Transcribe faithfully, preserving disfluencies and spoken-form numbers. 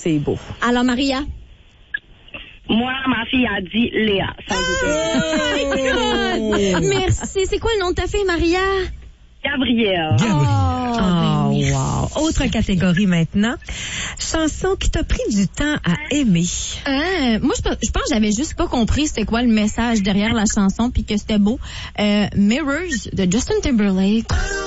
c'est beau. Alors, Maria? Moi, ma fille a dit Léa. Sans Oh my God! Merci. C'est quoi le nom de ta fille, Maria? Gabrielle. Oh, Oh, ben wow. Autre catégorie maintenant. Chanson qui t'a pris du temps à aimer. Euh, moi, je, pe- je pense que j'avais juste pas compris c'était quoi le message derrière la chanson puis que c'était beau. Euh, Mirrors de Justin Timberlake.